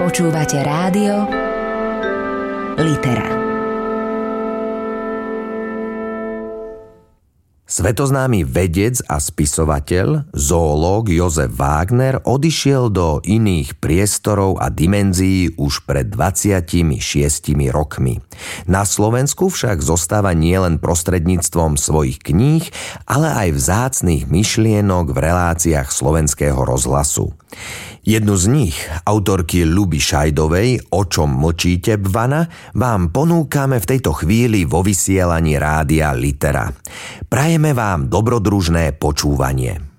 Počúvate rádio Litera. Svetoznámy vedec a spisovateľ, zoológ Jozef Wagner odišiel do iných priestorov a dimenzií už pred 26 rokmi. Na Slovensku však zostáva nielen prostredníctvom svojich kníh, ale aj vzácnych myšlienok v reláciách Slovenského rozhlasu. Jednu z nich, autorky Ľuby Šajdovej, O čom mlčíte, Bvana, vám ponúkame v tejto chvíli vo vysielaní rádia Litera. Prajeme vám dobrodružné počúvanie.